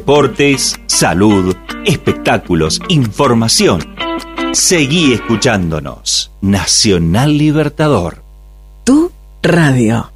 deportes, salud, espectáculos, información. Seguí escuchándonos. Nacional Libertador. Tu radio.